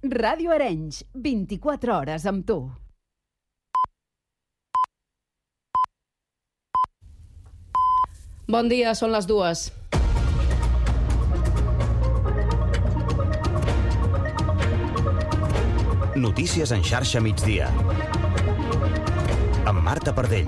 Ràdio Arenys, 24 hores amb tu. Bon dia, són les 2. Notícies en xarxa migdia. Amb Marta Pardell.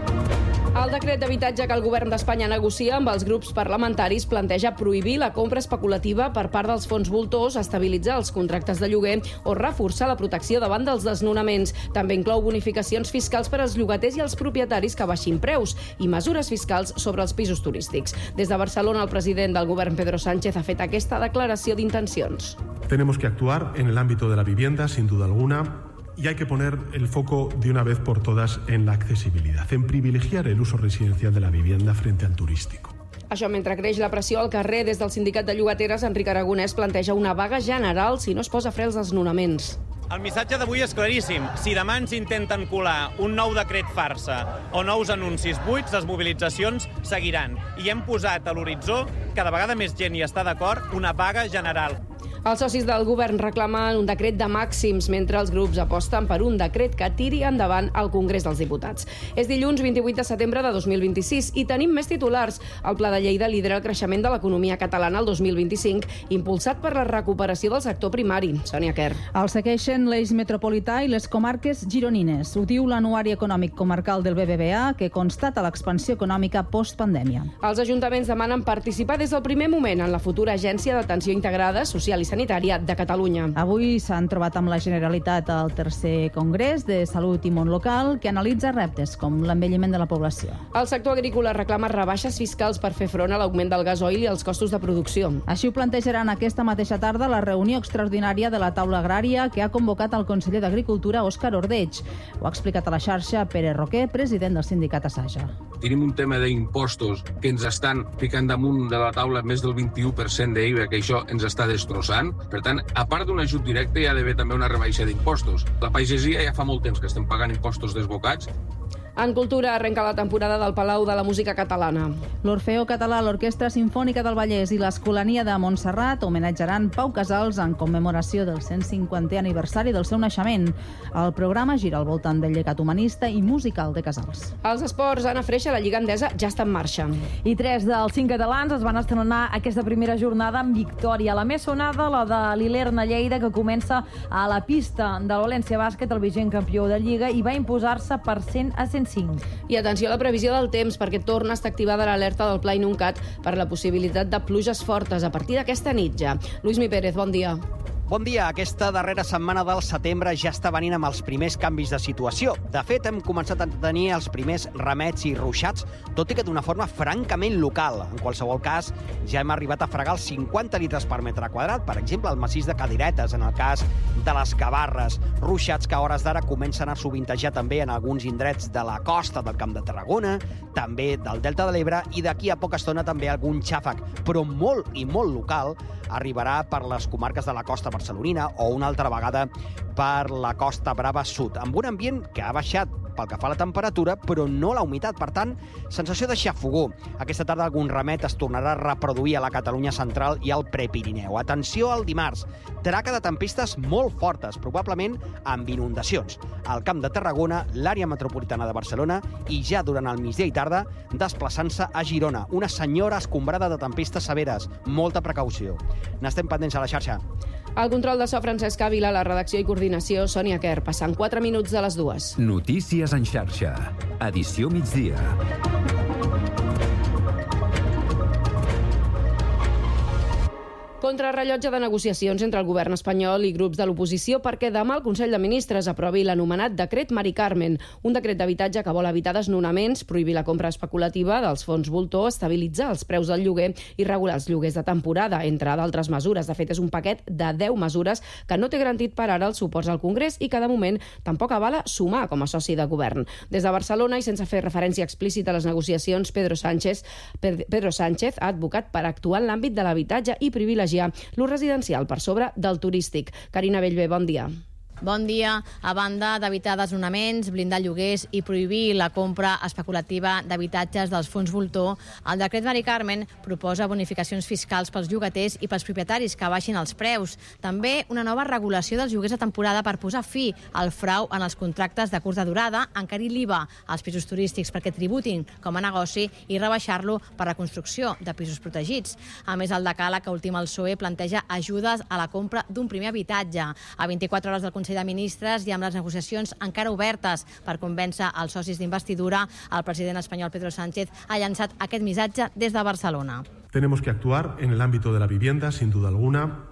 El decret d'habitatge que el govern d'Espanya negocia amb els grups parlamentaris planteja prohibir la compra especulativa per part dels fons voltors, estabilitzar els contractes de lloguer o reforçar la protecció davant dels desnonaments. També inclou bonificacions fiscals per als llogaters i els propietaris que baixin preus i mesures fiscals sobre els pisos turístics. Des de Barcelona, el president del govern, Pedro Sánchez, ha fet aquesta declaració d'intencions. Tenemos que actuar en el ámbito de la vivienda, sin duda alguna. Y hay que poner el foco de una vez por todas en la accesibilidad, en privilegiar el uso residencial de la vivienda frente al turístico. Això mentre creix la pressió al carrer, des del sindicat de llogateres, Enric Aragonès planteja una vaga general si no es posa fre als desnonaments. El missatge d'avui és claríssim. Si demà ens intenten colar un nou decret farsa o nous anuncis buits, les mobilitzacions seguiran. I hem posat a l'horitzó, cada vegada més gent hi està d'acord, una vaga general. Els socis del govern reclamen un decret de màxims, mentre els grups aposten per un decret que tiri endavant al Congrés dels Diputats. És dilluns 28 de setembre de 2026 i tenim més titulars. El Pla de Lleida lidera el creixement de l'economia catalana el 2025, impulsat per la recuperació del sector primari. Sònia Quer. El segueixen l'eix metropolità i les comarques gironines. Ho diu l'Anuari Econòmic Comarcal del BBVA, que constata l'expansió econòmica postpandèmia. Els ajuntaments demanen participar des del primer moment en la futura Agència d'Atenció Integrada, Social i Sanitària de Catalunya. Avui s'han trobat amb la Generalitat al tercer Congrés de Salut i Món Local, que analitza reptes com l'envelliment de la població. El sector agrícola reclama rebaixes fiscals per fer front a l'augment del gasoil i els costos de producció. Així ho plantejaran aquesta mateixa tarda la reunió extraordinària de la taula agrària que ha convocat el conseller d'Agricultura, Òscar Ordeig. Ho ha explicat a la xarxa Pere Roquer, president del sindicat Asaja. Tenim un tema d'impostos que ens estan ficant damunt de la taula més del 21% d'IVA, que això ens està destrossant. Per tant, a part d'un ajut directe, hi ha d'haver també una rebaixa d'impostos. La pagesia ja fa molt temps que estem pagant impostos desbocats. En cultura arrenca la temporada del Palau de la Música Catalana. L'Orfeó Català, l'Orquestra Simfònica del Vallès i l'Escolania de Montserrat homenatjaran Pau Casals en commemoració del 150è aniversari del seu naixement. El programa gira al voltant del llegat humanista i musical de Casals. Els esports, Anna Freixa, la Lliga Endesa ja està en marxa. I 3 dels 5 catalans es van estrenar aquesta primera jornada amb victòria. La més sonada, la de l'Ilerna Lleida, que comença a la pista de l'València Bàsquet, el vigent campió de Lliga, i va imposar-se per 100-105. I atenció a la previsió del temps, perquè torna a estar activada l'alerta del Pla Inuncat per la possibilitat de pluges fortes a partir d'aquesta nit ja. Lluís Pérez, bon dia. Bon dia. Aquesta darrera setmana del setembre ja està venint amb els primers canvis de situació. De fet, hem començat a tenir els primers remets i ruixats, tot i que d'una forma francament local. En qualsevol cas, ja hem arribat a fregar els 50 litres per metre quadrat, per exemple, al massís de Cadiretes, en el cas de les Gavarres. Ruixats que a hores d'ara comencen a sovintejar també en alguns indrets de la costa del Camp de Tarragona, també del Delta de l'Ebre, i d'aquí a poca estona també algun xàfec, però molt i molt local, arribarà per les comarques de la costa barcelonina o una altra vegada per la Costa Brava Sud, amb un ambient que ha baixat pel que fa a la temperatura, però no la humitat. Per tant, sensació de xafogó. Aquesta tarda algun remet es tornarà a reproduir a la Catalunya central i al Prepirineu. Atenció al dimarts. Traca de tempestes molt fortes, probablement amb inundacions. Al Camp de Tarragona, l'àrea metropolitana de Barcelona i ja durant el migdia i tarda desplaçant-se a Girona. Una senyora escombrada de tempestes severes. Molta precaució. N'estem pendents a la xarxa. Al control de so, Francesc Ávila, la redacció i coordinació, Sònia Quer, passant 4 minuts de les 2. Notícies en xarxa. Edició migdia. Contrarrellotge de negociacions entre el govern espanyol i grups de l'oposició perquè demà el Consell de Ministres aprovi l'anomenat Decret Mari Carmen, un decret d'habitatge que vol evitar desnonaments, prohibir la compra especulativa dels fons voltor, estabilitzar els preus del lloguer i regular els lloguers de temporada, entre d'altres mesures. De fet, és un paquet de 10 mesures que no té garantit per ara els suports al Congrés i que, de moment, tampoc avala sumar com a soci de govern. Des de Barcelona, i sense fer referència explícita a les negociacions, Pedro Sánchez ha advocat per actuar en l'àmbit de l'habitatge i privilegiar l'ús residencial per sobre del turístic. Carina Bellver, bon dia. Bon dia. A banda d'evitar desnonaments, blindar lloguers i prohibir la compra especulativa d'habitatges dels fons voltor, el decret Mari Carmen proposa bonificacions fiscals pels llogaters i pels propietaris que baixin els preus. També una nova regulació dels lloguers de temporada per posar fi al frau en els contractes de curta durada, encarir l'IVA als pisos turístics perquè tributin com a negoci i rebaixar-lo per la construcció de pisos protegits. A més, el decàleg que ultima el PSOE planteja ajudes a la compra d'un primer habitatge. A 24 hores del Consell de Ministres i amb les negociacions encara obertes per convèncer els socis d'investidura, el president espanyol Pedro Sánchez ha llançat aquest missatge des de Barcelona. Tenemos que actuar en el ámbito de la vivienda, sin duda alguna,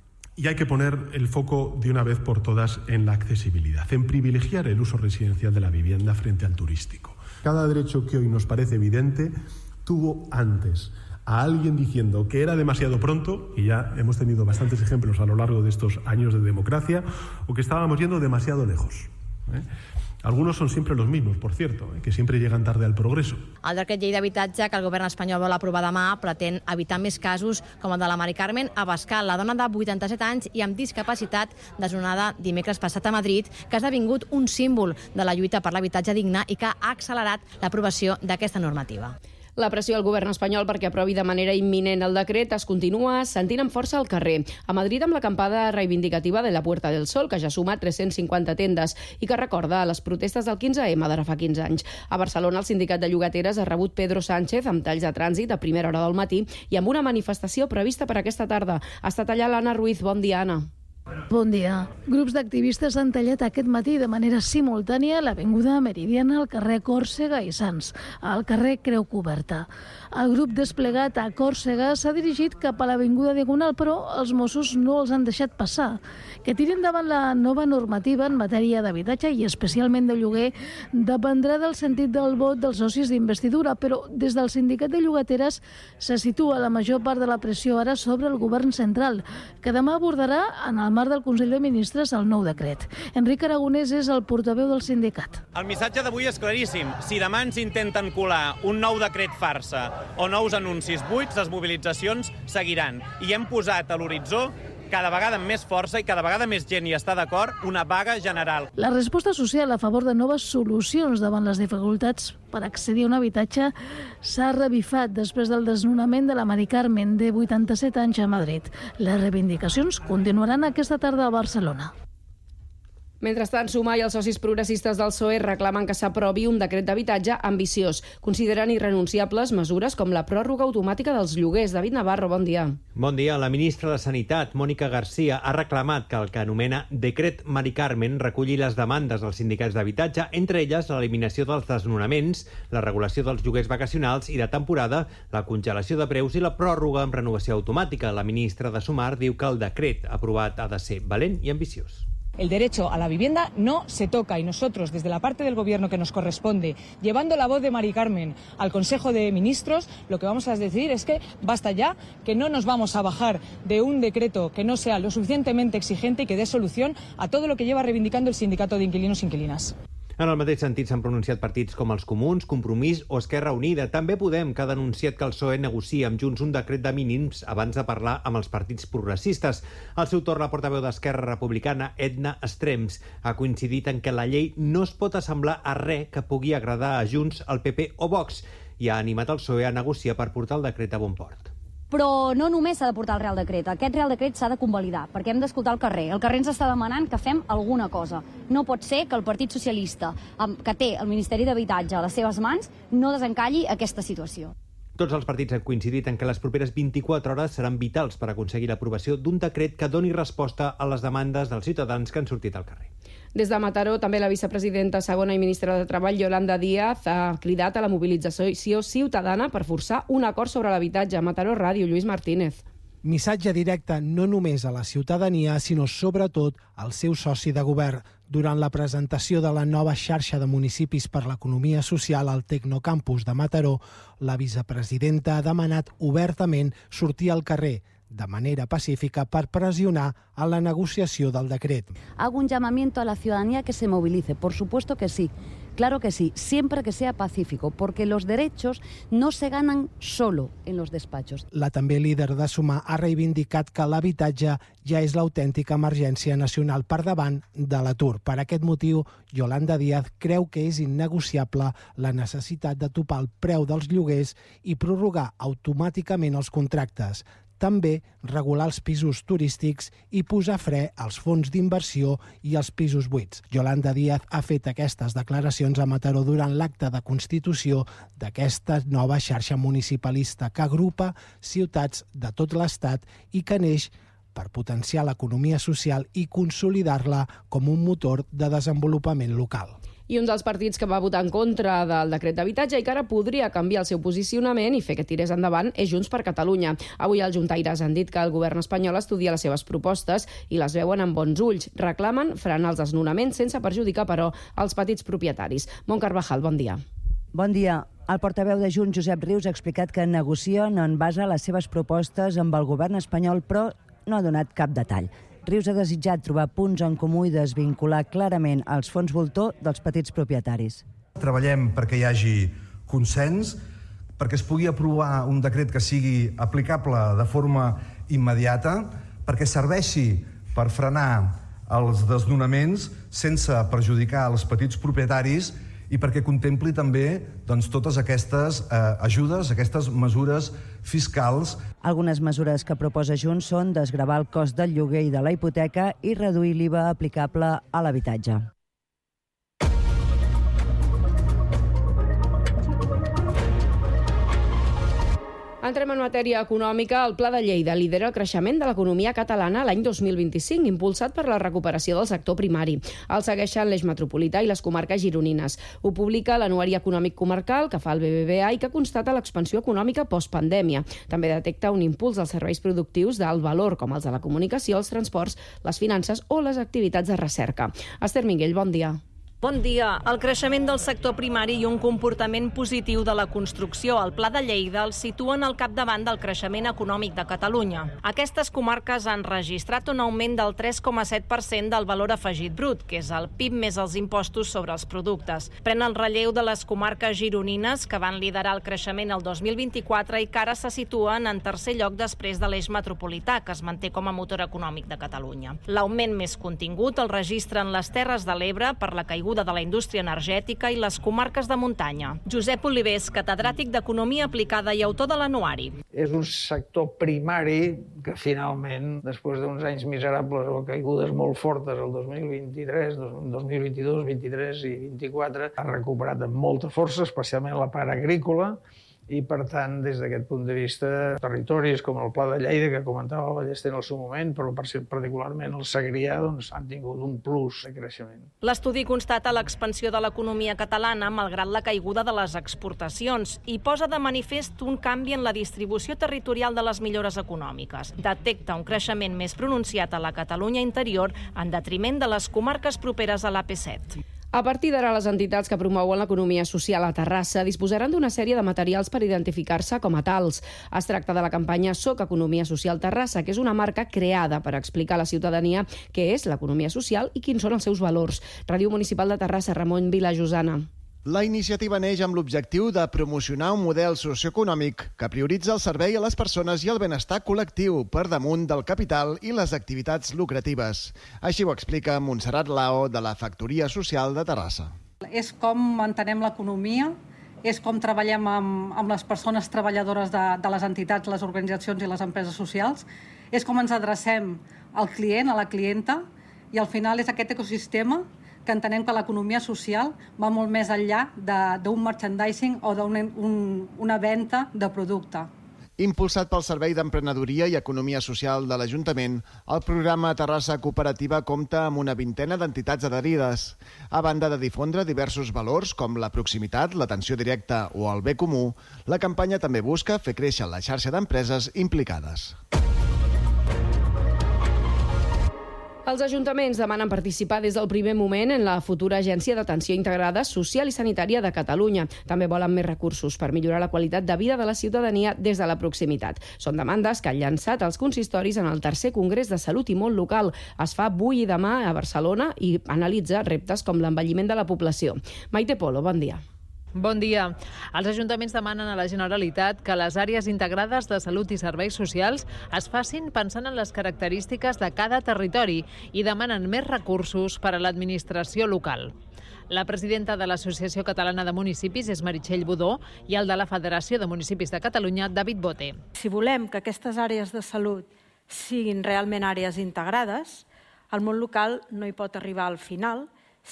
y hay que poner el foco de una vez por todas en la accesibilidad, en privilegiar el uso residencial de la vivienda frente al turístico. Cada derecho que hoy nos parece evidente tuvo antes a alguien diciendo que era demasiado pronto, y ya hemos tenido bastantes ejemplos a lo largo de estos años de democracia, o que estábamos yendo demasiado lejos. Algunos son siempre los mismos, por cierto, que siempre llegan tarde al progreso. El decret llei d'habitatge que el govern espanyol vol aprovar demà pretén evitar més casos com el de la Mari Carmen Abascal, la dona de 87 anys i amb discapacitat desnonada dimecres passat a Madrid, que ha esdevingut un símbol de la lluita per l'habitatge digne i que ha accelerat l'aprovació d'aquesta normativa. La pressió al govern espanyol perquè aprovi de manera imminent el decret es continua sentint amb força al carrer. A Madrid amb l'acampada reivindicativa de la Puerta del Sol, que ja suma 350 tendes i que recorda les protestes del 15M d'ara fa 15 anys. A Barcelona el sindicat de llogateres ha rebut Pedro Sánchez amb talls de trànsit a primera hora del matí i amb una manifestació prevista per aquesta tarda. Ha estat allà l'Anna Ruiz. Bon dia, Anna. Bon dia. Grups d'activistes han tallat aquest matí de manera simultània l'avinguda Meridiana, al carrer Còrsega i Sants, al carrer Creu Coberta. El grup desplegat a Còrsega s'ha dirigit cap a l'avinguda Diagonal, però els Mossos no els han deixat passar. Que tiren davant la nova normativa en matèria d'habitatge i especialment de lloguer dependrà del sentit del vot dels socis d'investidura, però des del sindicat de llogateres se situa la major part de la pressió ara sobre el govern central, que demà abordarà en el marc del Consell de Ministres el nou decret. Enric Aragonès és el portaveu del sindicat. El missatge d'avui és claríssim. Si demà ens intenten colar un nou decret farsa o nous anuncis buits, les mobilitzacions seguiran. I hem posat a l'horitzó, cada vegada amb més força i cada vegada més gent hi està d'acord, una vaga general. La resposta social a favor de noves solucions davant les dificultats per accedir a un habitatge s'ha revifat després del desnonament de la Mari Carmen, de 87 anys, a Madrid. Les reivindicacions continuaran aquesta tarda a Barcelona. Mentrestant, Sumar i els socis progressistes del PSOE reclamen que s'aprovi un decret d'habitatge ambiciós. Consideren irrenunciables mesures com la pròrroga automàtica dels lloguers. David Navarro, bon dia. Bon dia. La ministra de Sanitat, Mònica Garcia, ha reclamat que el que anomena Decret Mari Carmen reculli les demandes dels sindicats d'habitatge, entre elles l'eliminació dels desnonaments, la regulació dels lloguers vacacionals i de temporada, la congelació de preus i la pròrroga amb renovació automàtica. La ministra de Sumar diu que el decret aprovat ha de ser valent i ambiciós. El derecho a la vivienda no se toca y nosotros, desde la parte del Gobierno que nos corresponde, llevando la voz de Mari Carmen al Consejo de Ministros, lo que vamos a decir es que basta ya, que no nos vamos a bajar de un decreto que no sea lo suficientemente exigente y que dé solución a todo lo que lleva reivindicando el sindicato de inquilinos e inquilinas. En el mateix sentit s'han pronunciat partits com els Comuns, Compromís o Esquerra Unida. També Podem, que ha denunciat que el PSOE negocia amb Junts un decret de mínims abans de parlar amb els partits progressistes. Al seu torn, la portaveu d'Esquerra Republicana, Edna Estrems, ha coincidit en que la llei no es pot assemblar a res que pugui agradar a Junts, al PP o Vox, i ha animat el PSOE a negociar per portar el decret a bon port. Però no només s'ha de portar el Real Decret. Aquest Real Decret s'ha de convalidar, perquè hem d'escoltar el carrer. El carrer ens està demanant que fem alguna cosa. No pot ser que el Partit Socialista, que té el Ministeri d'Habitatge a les seves mans, no desencalli aquesta situació. Tots els partits han coincidit en que les properes 24 hores seran vitals per aconseguir l'aprovació d'un decret que doni resposta a les demandes dels ciutadans que han sortit al carrer. Des de Mataró, també la vicepresidenta segona i ministra de Treball, Yolanda Díaz, ha cridat a la mobilització ciutadana per forçar un acord sobre l'habitatge. Mataró Ràdio, Lluís Martínez. Missatge directe no només a la ciutadania, sinó sobretot al seu soci de govern. Durant la presentació de la nova xarxa de municipis per l'economia social al Tecnocampus de Mataró, la vicepresidenta ha demanat obertament sortir al carrer de manera pacífica per pressionar a la negociació del decret. Hago un llamamiento a la ciudadanía que se movilice, por supuesto que sí, Claro que sí, siempre que sea pacífico, porque los derechos no se ganan solo en los despachos. La també líder de Sumar ha reivindicat que l'habitatge ja és l'autèntica emergència nacional per davant de l'atur. Per aquest motiu, Yolanda Díaz creu que és innegociable la necessitat de topar el preu dels lloguers i prorrogar automàticament els contractes. També regular els pisos turístics i posar fre als fons d'inversió i als pisos buits. Yolanda Díaz ha fet aquestes declaracions a Mataró durant l'acte de constitució d'aquesta nova xarxa municipalista que agrupa ciutats de tot l'Estat i que neix per potenciar l'economia social i consolidar-la com un motor de desenvolupament local. I un dels partits que va votar en contra del decret d'habitatge i que ara podria canviar el seu posicionament i fer que tirés endavant és Junts per Catalunya. Avui els juntaires han dit que el govern espanyol estudia les seves propostes i les veuen amb bons ulls. Reclamen frenar els desnonaments sense perjudicar, però, els petits propietaris. Mont Carvajal, bon dia. Bon dia. El portaveu de Junts, Josep Rius, ha explicat que negocien en base a les seves propostes amb el govern espanyol, però no ha donat cap detall. Rius ha desitjat trobar punts en comú i desvincular clarament els fons voltor dels petits propietaris. Treballem perquè hi hagi consens, perquè es pugui aprovar un decret que sigui aplicable de forma immediata, perquè serveixi per frenar els desnonaments sense perjudicar els petits propietaris i perquè contempli també totes aquestes ajudes, aquestes mesures fiscals. Algunes mesures que proposa Junts són desgravar el cost del lloguer i de la hipoteca i reduir l'IVA aplicable a l'habitatge. Entrem en matèria econòmica. El Pla de Lleida lidera el creixement de l'economia catalana l'any 2025, impulsat per la recuperació del sector primari. El segueixen l'eix metropolità i les comarques gironines. Ho publica l'Anuari Econòmic Comarcal, que fa el BBVA i que constata l'expansió econòmica postpandèmia. També detecta un impuls als serveis productius d'alt valor, com els de la comunicació, els transports, les finances o les activitats de recerca. Esther Minguell, bon dia. Bon dia. El creixement del sector primari i un comportament positiu de la construcció al Pla de Lleida el situen al capdavant del creixement econòmic de Catalunya. Aquestes comarques han registrat un augment del 3,7% del valor afegit brut, que és el PIB més els impostos sobre els productes. Pren el relleu de les comarques gironines, que van liderar el creixement el 2024 i que ara se situen en tercer lloc després de l'eix metropolità, que es manté com a motor econòmic de Catalunya. L'augment més contingut el registren les Terres de l'Ebre per la caiguda de la indústria energètica i les comarques de muntanya. Josep Olivés, catedràtic d'Economia Aplicada i autor de l'Anuari. És un sector primari que finalment, després d'uns anys miserables o caigudes molt fortes el 2023, 2022, 2023 i 2024, ha recuperat amb molta força, especialment la part agrícola, i, per tant, des d'aquest punt de vista, territoris com el Pla de Lleida, que comentava el Ballester en el seu moment, però particularment el Segrià, han tingut un plus de creixement. L'estudi constata l'expansió de l'economia catalana malgrat la caiguda de les exportacions i posa de manifest un canvi en la distribució territorial de les millores econòmiques. Detecta un creixement més pronunciat a la Catalunya interior en detriment de les comarques properes a l'AP7. A partir d'ara, les entitats que promouen l'economia social a Terrassa disposaran d'una sèrie de materials per identificar-se com a tals. Es tracta de la campanya Soc Economia Social Terrassa, que és una marca creada per explicar a la ciutadania què és l'economia social i quins són els seus valors. Ràdio Municipal de Terrassa, Ramon Vilajosana. La iniciativa neix amb l'objectiu de promocionar un model socioeconòmic que prioritza el servei a les persones i el benestar col·lectiu per damunt del capital i les activitats lucratives. Així ho explica Montserrat Lao, de la Factoria Social de Terrassa. És com entenem l'economia, és com treballem amb les persones treballadores de les entitats, les organitzacions i les empreses socials, és com ens adrecem al client, a la clienta, i al final és aquest ecosistema que entenem que l'economia social va molt més enllà d'un merchandising o d'una venda de producte. Impulsat pel Servei d'Emprenedoria i Economia Social de l'Ajuntament, el programa Terrassa Cooperativa compta amb una vintena d'entitats adherides. A banda de difondre diversos valors com la proximitat, l'atenció directa o el bé comú, la campanya també busca fer créixer la xarxa d'empreses implicades. Els ajuntaments demanen participar des del primer moment en la futura Agència d'Atenció Integrada Social i Sanitària de Catalunya. També volen més recursos per millorar la qualitat de vida de la ciutadania des de la proximitat. Són demandes que han llançat els consistoris en el tercer Congrés de Salut i Món Local. Es fa avui i demà a Barcelona i analitza reptes com l'envelliment de la població. Maite Polo, bon dia. Bon dia. Els ajuntaments demanen a la Generalitat que les àrees integrades de salut i serveis socials es facin pensant en les característiques de cada territori i demanen més recursos per a l'administració local. La presidenta de l'Associació Catalana de Municipis és Meritxell Budó i el de la Federació de Municipis de Catalunya, David Bote. Si volem que aquestes àrees de salut siguin realment àrees integrades, el món local no hi pot arribar al final,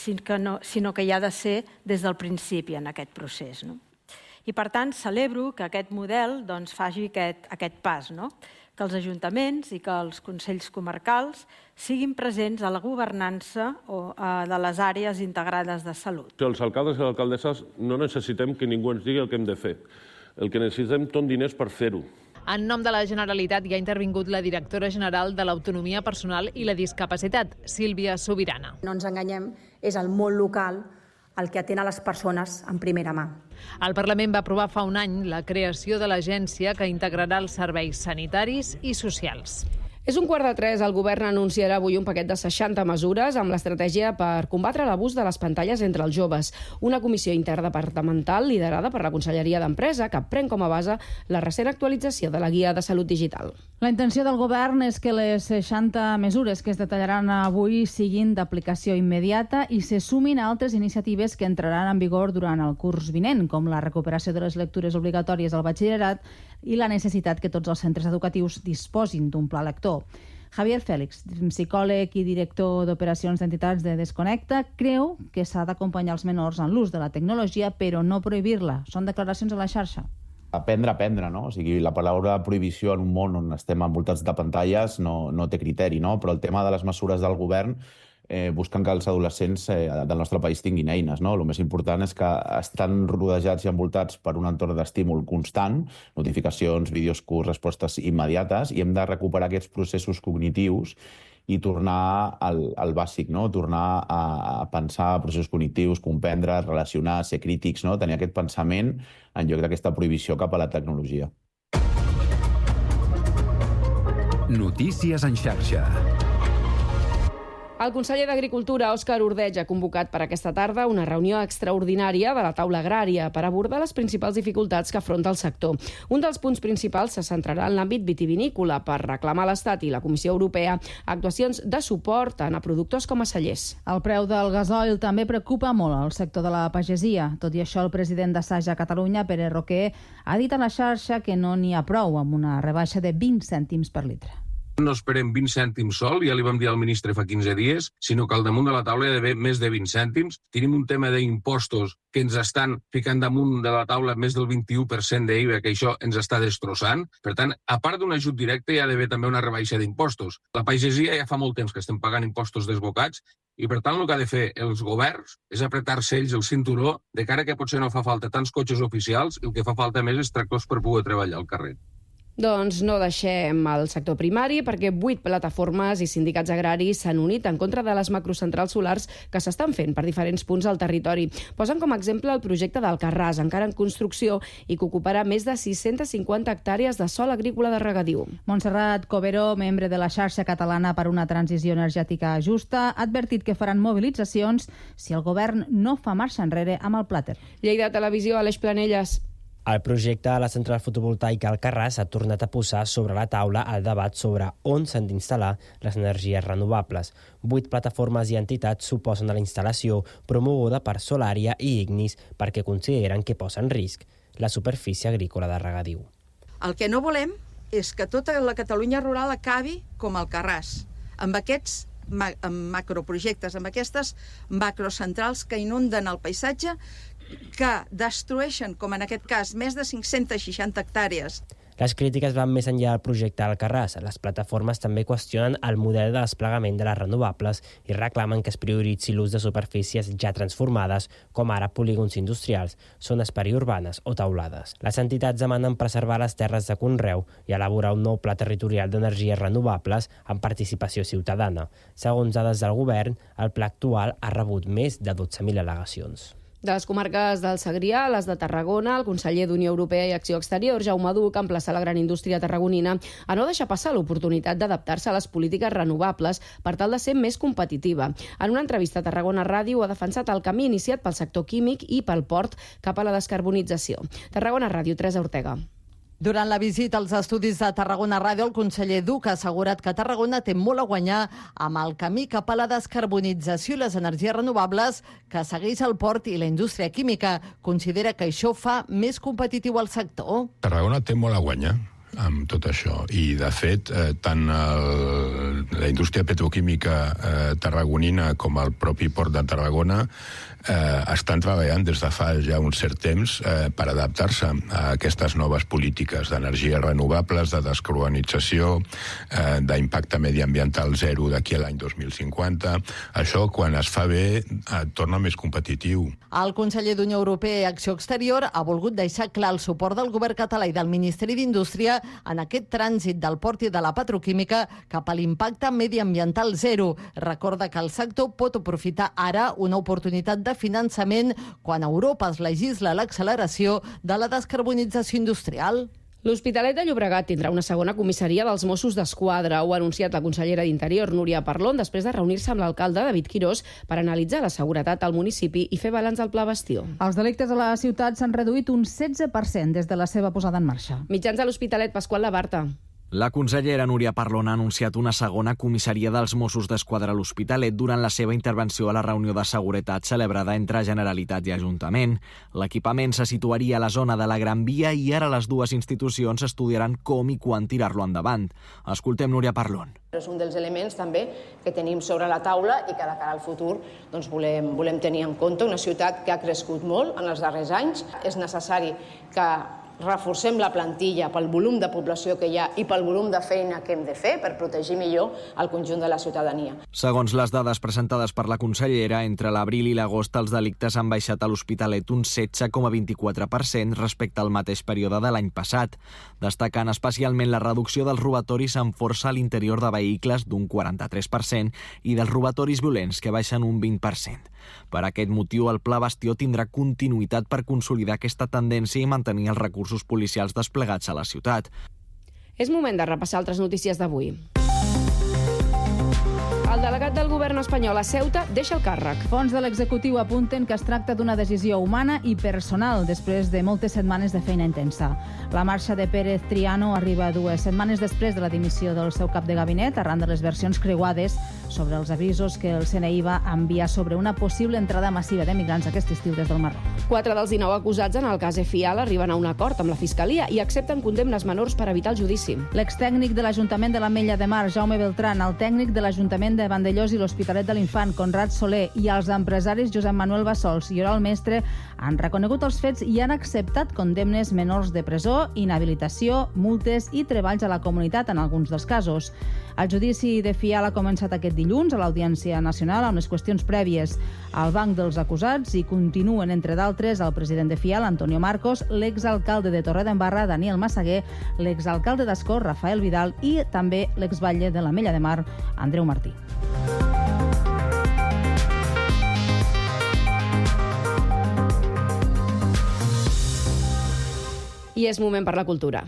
sinó que hi ha de ser des del principi en aquest procés. I, per tant, celebro que aquest model faci aquest pas, que els ajuntaments i que els consells comarcals siguin presents a la governança de les àrees integrades de salut. Els alcaldes i les alcaldesses no necessitem que ningú ens digui el que hem de fer. El que necessitem són diners per fer-ho. En nom de la Generalitat hi ha intervingut la directora general de l'Autonomia Personal i la Discapacitat, Sílvia Sobirana. No ens enganyem, és el món local el que atén a les persones en primera mà. El Parlament va aprovar fa un any la creació de l'agència que integrarà els serveis sanitaris i socials. És 2:45. El govern anunciarà avui un paquet de 60 mesures amb l'estratègia per combatre l'abús de les pantalles entre els joves. Una comissió interdepartamental liderada per la Conselleria d'Empresa que pren com a base la recent actualització de la Guia de Salut Digital. La intenció del govern és que les 60 mesures que es detallaran avui siguin d'aplicació immediata i se sumin a altres iniciatives que entraran en vigor durant el curs vinent, com la recuperació de les lectures obligatòries al batxillerat i la necessitat que tots els centres educatius disposin d'un pla lector. Javier Félix, psicòleg i director d'operacions d'entitats de Desconnecta, creu que s'ha d'acompanyar els menors en l'ús de la tecnologia, però no prohibir-la. Són declaracions a la xarxa. Aprendre, no? O sigui, la paraula prohibició en un món on estem envoltats de pantalles no té criteri, no? Però el tema de les mesures del govern busquen que els adolescents del nostre país tinguin eines, no? El més important és que estan rodejats i envoltats per un entorn d'estímul constant, notificacions, vídeos curts, respostes immediates, i hem de recuperar aquests processos cognitius i tornar al bàsic, no? Tornar a pensar processos cognitius, comprendre, relacionar, ser crítics, no? Tenir aquest pensament en lloc d'aquesta prohibició cap a la tecnologia. Notícies en xarxa. El conseller d'Agricultura, Òscar Ordeig, ha convocat per aquesta tarda una reunió extraordinària de la taula agrària per abordar les principals dificultats que afronta el sector. Un dels punts principals se centrarà en l'àmbit vitivinícola per reclamar a l'Estat i la Comissió Europea actuacions de suport tant a productors com a cellers. El preu del gasoil també preocupa molt al sector de la pagesia. Tot i això, el president d'Assaja Catalunya, Pere Roquer, ha dit a la xarxa que no n'hi ha prou amb una rebaixa de 20 cèntims per litre. No esperem 20 cèntims sol, ja li vam dir al ministre fa 15 dies, sinó que al damunt de la taula hi ha d'haver més de 20 cèntims. Tenim un tema d'impostos que ens estan ficant damunt de la taula més del 21% d'IVA, que això ens està destrossant. Per tant, a part d'un ajut directe, hi ha d'haver també una rebaixa d'impostos. La pagesia ja fa molt temps que estem pagant impostos desbocats i, per tant, el que ha de fer els governs és apretar-se ells el cinturó de cara que potser no fa falta tants cotxes oficials i el que fa falta més és tractors per poder treballar al carrer. Doncs no deixem el sector primari perquè 8 plataformes i sindicats agraris s'han unit en contra de les macrocentrals solars que s'estan fent per diferents punts del territori. Posen com a exemple el projecte d'Alcarràs, encara en construcció i que ocuparà més de 650 hectàrees de sòl agrícola de regadiu. Montserrat Covero, membre de la xarxa catalana per una transició energètica justa, ha advertit que faran mobilitzacions si el govern no fa marxa enrere amb el plàter. Lleida Televisió, Aleix Planelles. El projecte de la central fotovoltaica Alcarràs ha tornat a posar sobre la taula el debat sobre on s'han d'instal·lar les energies renovables. 8 plataformes i entitats s'oposen a la instal·lació promoguda per Solària i Ignis perquè consideren que posa en risc la superfície agrícola de regadiu. El que no volem és que tota la Catalunya rural acabi com Alcarràs, amb aquests macroprojectes, amb aquestes macrocentrals que inunden el paisatge, que destrueixen, com en aquest cas, més de 560 hectàrees. Les crítiques van més enllà del projecte Alcarràs. Les plataformes també qüestionen el model de desplegament de les renovables i reclamen que es prioritzi l'ús de superfícies ja transformades, com ara polígons industrials, zones periurbanes o teulades. Les entitats demanen preservar les terres de conreu i elaborar un nou pla territorial d'energies renovables amb participació ciutadana. Segons dades del govern, el pla actual ha rebut més de 12.000 al·legacions. De les comarques del Segrià, les de Tarragona, el conseller d'Unió Europea i Acció Exterior, Jaume Duch, emplaça la gran indústria tarragonina a no deixar passar l'oportunitat d'adaptar-se a les polítiques renovables per tal de ser més competitiva. En una entrevista a Tarragona Ràdio ha defensat el camí iniciat pel sector químic i pel port cap a la descarbonització. Tarragona Ràdio, Teresa Ortega. Durant la visita als estudis de Tarragona Ràdio, el conseller Duch ha assegurat que Tarragona té molt a guanyar amb el camí cap a la descarbonització i les energies renovables que segueix el port i la indústria química. Considera que això fa més competitiu el sector. Tarragona té molt a guanyar amb tot això. I, de fet, tant la indústria petroquímica tarragonina com el propi port de Tarragona estan treballant des de fa ja un cert temps per adaptar-se a aquestes noves polítiques d'energies renovables, de descarbonització, d'impacte mediambiental zero d'aquí a l'any 2050. Això, quan es fa bé, et torna més competitiu. El conseller d'Unió Europea i Acció Exterior ha volgut deixar clar el suport del govern català i del Ministeri d'Indústria en aquest trànsit del port i de la petroquímica cap a l'impacte mediambiental zero. Recorda que el sector pot aprofitar ara una oportunitat de finançament quan a Europa es legisla l'acceleració de la descarbonització industrial. L'Hospitalet de Llobregat tindrà una segona comissaria dels Mossos d'Esquadra. Ho ha anunciat la consellera d'Interior, Núria Parlon, després de reunir-se amb l'alcalde David Quirós per analitzar la seguretat al municipi i fer balanç del Pla Bastió. Els delictes a la ciutat s'han reduït un 16% des de la seva posada en marxa. Mitjans de l'Hospitalet, Pasqual Labarta. La consellera Núria Parlon ha anunciat una segona comissaria dels Mossos d'Esquadra a l'Hospitalet durant la seva intervenció a la reunió de seguretat celebrada entre Generalitat i Ajuntament. L'equipament se situaria a la zona de la Gran Via i ara les dues institucions estudiaran com i quan tirar-lo endavant. Escoltem Núria Parlon. És un dels elements també que tenim sobre la taula i que de cara al futur volem tenir en compte. Una ciutat que ha crescut molt en els darrers anys. És necessari que reforcem la plantilla pel volum de població que hi ha i pel volum de feina que hem de fer per protegir millor el conjunt de la ciutadania. Segons les dades presentades per la consellera, entre l'abril i l'agost els delictes han baixat a l'Hospitalet un 16,24% respecte al mateix període de l'any passat, destacant especialment la reducció dels robatoris amb força a l'interior de vehicles d'un 43% i dels robatoris violents, que baixen un 20%. Per aquest motiu, el Pla Bastió tindrà continuïtat per consolidar aquesta tendència i mantenir els recursos policials desplegats a la ciutat. És moment de repassar altres notícies d'avui. El delegat del govern espanyol a Ceuta deixa el càrrec. Fons de l'executiu apunten que es tracta d'una decisió humana i personal després de moltes setmanes de feina intensa. La marxa de Pérez Triano arriba 2 setmanes després de la dimissió del seu cap de gabinet arran de les versions creuades sobre els avisos que el CNI va enviar sobre una possible entrada massiva de migrants aquest estiu des del Marroc. 4 dels 19 acusats en el cas Efial arriben a un acord amb la Fiscalia i accepten condemnes menors per evitar el judici. L'extècnic de l'Ajuntament de l'Ametlla de Mar, Jaume Beltran, el tècnic de l'Ajuntament de Vandellós i l'Hospitalet de l'Infant, Conrad Soler, i els empresaris Josep Manuel Bassols i Oriol Mestre han reconegut els fets i han acceptat condemnes menors de presó, inhabilitació, multes i treballs a la comunitat en alguns dels casos. El judici de Fial ha començat aquest dilluns a l'Audiència Nacional amb les qüestions prèvies al banc dels acusats i continuen, entre d'altres, el president de Fial, Antonio Marcos, l'exalcalde de Torredembarra, Daniel Massaguer, l'exalcalde d'Ascó, Rafael Vidal, i també l'exbatlle de l'Ametlla de Mar, Andreu Martí. I és moment per la cultura.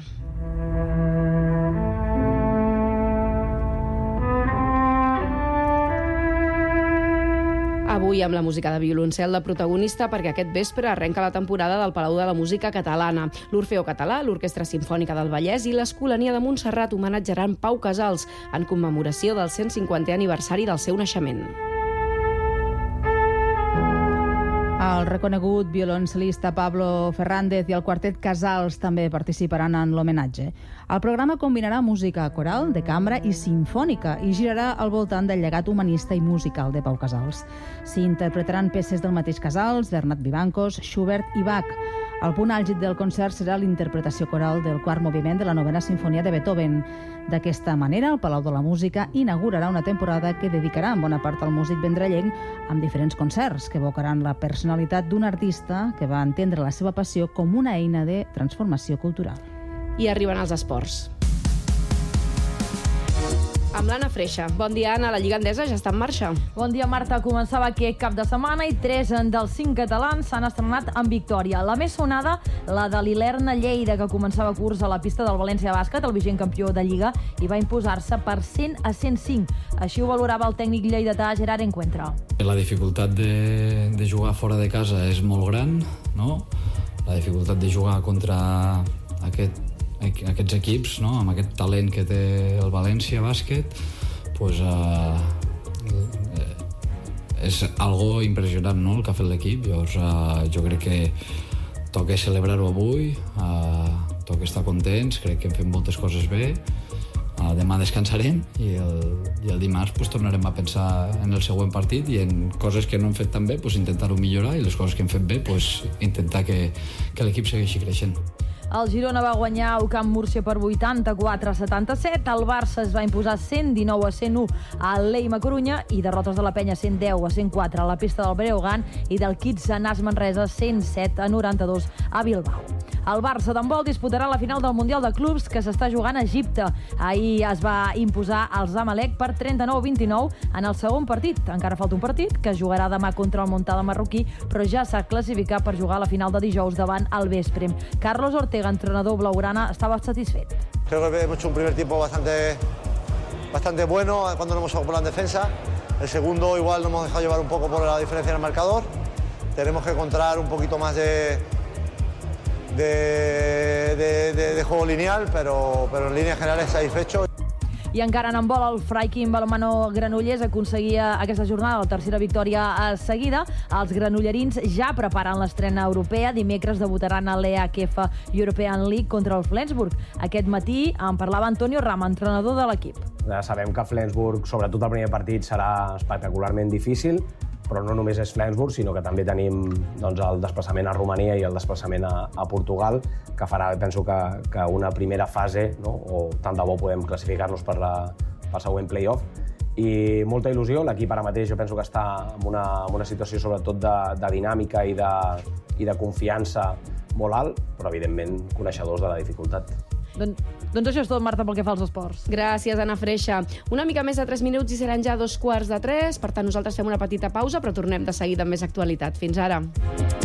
Avui amb la música de violoncel de protagonista, perquè aquest vespre arrenca la temporada del Palau de la Música Catalana. L'Orfeó Català, l'Orquestra Simfònica del Vallès i l'Escolania de Montserrat homenatjaran Pau Casals en commemoració del 150è aniversari del seu naixement. El reconegut violoncel·lista Pablo Fernández i el quartet Casals també participaran en l'homenatge. El programa combinarà música coral, de cambra i simfònica i girarà al voltant del llegat humanista i musical de Pau Casals. S'hi interpretaran peces del mateix Casals, Bernat Vivancos, Schubert i Bach. El punt àlgid del concert serà l'interpretació coral del quart moviment de la novena sinfonia de Beethoven. D'aquesta manera, el Palau de la Música inaugurarà una temporada que dedicarà en bona part al músic vendrellenc amb diferents concerts que evocaran la personalitat d'un artista que va entendre la seva passió com una eina de transformació cultural. I arriben els esports. Amb l'Anna Freixa. Bon dia, Anna. La Lliga Endesa ja està en marxa. Bon dia, Marta. Començava aquest cap de setmana i 3 dels 5 catalans s'han estrenat amb victòria. La més sonada, la de l'Ilerna Lleida, que començava curs a la pista del València Bàsquet, el vigent campió de Lliga, i va imposar-se per 100-105. Així ho valorava el tècnic lleidatà Gerard Encuentra. La dificultat de jugar fora de casa és molt gran, no? La dificultat de jugar contra aquests equips, no? Amb aquest talent que té el València Bàsquet, pues, és algo impressionant, no?, el que ha fet l'equip. Llavors, jo crec que toca celebrar-ho avui, toca estar contents, crec que hem fet moltes coses bé. Demà descansarem i el dimarts pues, tornarem a pensar en el següent partit i en coses que no hem fet tan bé, pues, intentar-ho millorar, i les coses que hem fet bé, pues, intentar que l'equip segueixi creixent. El Girona va guanyar al Camp Múrcia per 84-77. El Barça es va imposar 119-101 al Leima Corunya i derrotes de la Penya 110-104 a la pista del Breogán i del Kids Nas Manresa 107-92 a Bilbao. El Barça d'handbol disputarà la final del Mundial de Clubs que s'està jugant a Egipte. Ahir es va imposar al Zamalek per 39-29 en el segon partit. Encara falta un partit que es jugarà demà contra el Montcada marroquí, però ja s'ha classificat per jugar a la final de dijous davant el Veszprém. Carlos Ortega, entrenador blaugrana, estava satisfet. Creo que hemos hecho un primer tiempo bastante bueno cuando nos hemos ocupado en defensa. El segundo igual nos hemos dejado llevar un poco por la diferencia en el marcador. Tenemos que encontrar un poquito más de juego lineal, pero en líneas generales satisfecho. I encara en handbol, el Freikin Balonmano Granollers aconseguia aquesta jornada la tercera victòria seguida. Els granollerins ja preparen l'estrena europea. Dimecres debutaran a l'EHF European League contra el Flensburg. Aquest matí en parlava Antonio Rama, entrenador de l'equip. Sabem que Flensburg, sobretot el primer partit, serà espectacularment difícil, però no només és Flensburg, sinó que també tenim el desplaçament a Romania i el desplaçament a Portugal, que farà, penso, que una primera fase, no? O tant de bo podem classificar-nos per el següent play-off. I molta il·lusió, l'equip ara mateix jo penso que està en una situació sobretot de dinàmica i de confiança molt alt, però evidentment coneixedors de la dificultat. Doncs això és tot, Marta, pel que fa als esports. Gràcies, Anna Freixa. Una mica més de 3 minuts i seran ja 2:15. Per tant, nosaltres fem una petita pausa, però tornem de seguida amb més actualitat. Fins ara.